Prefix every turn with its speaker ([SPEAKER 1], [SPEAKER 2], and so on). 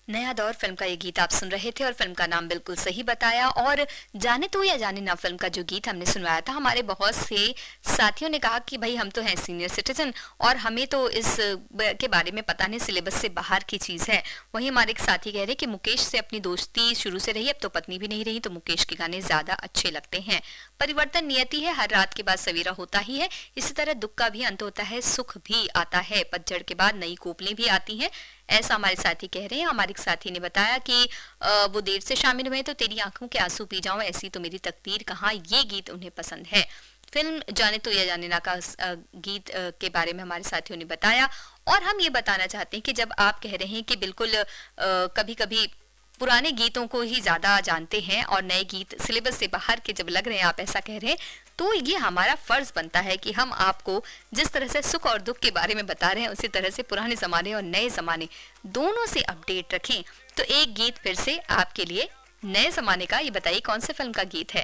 [SPEAKER 1] नया दौर फिल्म का ये गीत आप सुन रहे थे और फिल्म का नाम बिल्कुल सही बताया। और जाने तो या जाने ना फिल्म का जो गीत हमने सुनवाया था, हमारे बहुत से साथियों ने कहा कि भाई हम तो हैं सीनियर सिटीजन और हमें तो इस के बारे में पता नहीं, सिलेबस से बाहर की चीज है। वहीं हमारे एक साथी कह रहे कि मुकेश से अपनी दोस्ती शुरू से रही, अब तो पत्नी भी नहीं रही, तो मुकेश के गाने ज्यादा अच्छे लगते हैं। परिवर्तन नियति है, हर रात के बाद सवेरा होता ही है। इसी तरह दुख का भी अंत होता है, सुख भी आता है, पतझड़ के बाद नई कोपलें भी आती हैं। ऐसा हमारे साथी कह रहे हैं। हमारे एक साथी ने बताया कि वो देर से शामिल हुए तो तेरी आंखों के आंसू पी जाऊं, ऐसी तो मेरी तकदीर कहाँ, ये गीत उन्हें पसंद है। फिल्म जाने तो या जाने ना का गीत के बारे में हमारे साथियों ने बताया। और हम ये बताना चाहते हैं कि जब आप कह रहे हैं कि बिल्कुल कभी कभी पुराने गीतों को ही ज्यादा जानते हैं और नए गीत सिलेबस से बाहर के जब लग रहे हैं, आप ऐसा कह रहे हैं, तो ये हमारा फर्ज बनता है कि हम आपको जिस तरह से सुख और दुख के बारे में बता रहे हैं, उसी तरह से पुराने जमाने और नए जमाने दोनों से अपडेट रखें। तो एक गीत फिर से आपके लिए नए जमाने का, ये बताइए कौन से फिल्म का गीत है।